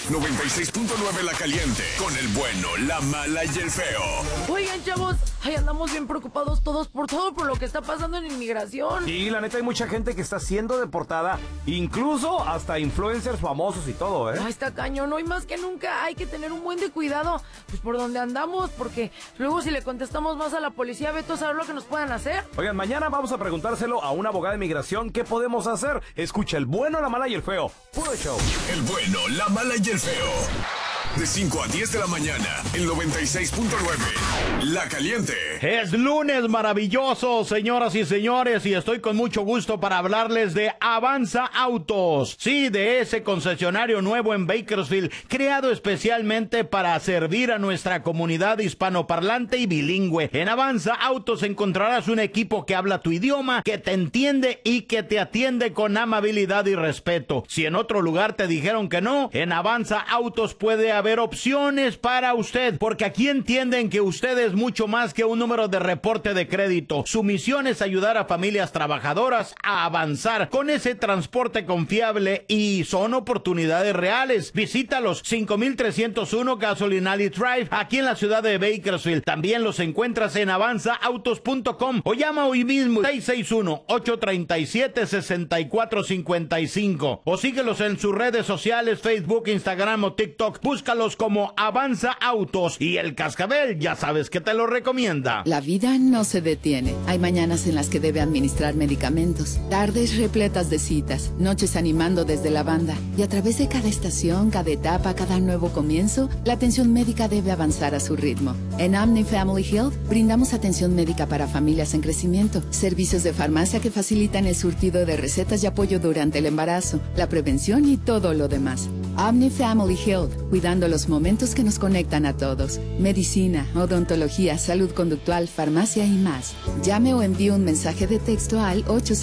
96.9 La Caliente, con el bueno, la mala y el feo. Oigan, chavos, andamos bien preocupados todos por lo que está pasando en inmigración. Y la neta hay mucha gente que está siendo deportada, incluso hasta influencers famosos y todo, ¿eh? Ay, está cañón, hoy más que nunca hay que tener un buen de cuidado, pues por donde andamos, porque luego si le contestamos más a la policía, Beto, ¿sabes lo que nos puedan hacer? Oigan, mañana vamos a preguntárselo a una abogada de inmigración qué podemos hacer. Escucha el bueno, la mala y el feo. Puro show. El bueno, la mala y el feo. De 5 a 10 de la mañana, el 96.9. La Caliente. Es lunes maravilloso, señoras y señores, y estoy con mucho gusto para hablarles de Avanza Autos. Sí, de ese concesionario nuevo en Bakersfield, creado especialmente para servir a nuestra comunidad hispanoparlante y bilingüe. En Avanza Autos encontrarás un equipo que habla tu idioma, que te entiende y que te atiende con amabilidad y respeto. Si en otro lugar te dijeron que no, en Avanza Autos puede haber opciones para usted, porque aquí entienden que usted es mucho más que un número de reporte de crédito. Su misión es ayudar a familias trabajadoras a avanzar con ese transporte confiable y son oportunidades reales. Visítalos, 5301 Gasolinali Drive, aquí en la ciudad de Bakersfield. También los encuentras en avanzaautos.com o llama hoy mismo 661-837-6455 o síguelos en sus redes sociales, Facebook, Instagram o TikTok. Búscalos como Avanza Autos y el Cascabel, ya sabes que te lo recomienda. La vida no se detiene. Hay mañanas en las que debe administrar medicamentos, tardes repletas de citas, noches animando desde la banda. Y a través de cada estación, cada etapa, cada nuevo comienzo, la atención médica debe avanzar a su ritmo. En Omni Family Health brindamos atención médica para familias en crecimiento, servicios de farmacia que facilitan el surtido de recetas y apoyo durante el embarazo, la prevención y todo lo demás. Omni Family Health, cuidando los momentos que nos conectan a todos. Medicina, odontología, salud conductual, farmacia y más. Llame o envíe un mensaje de texto al 800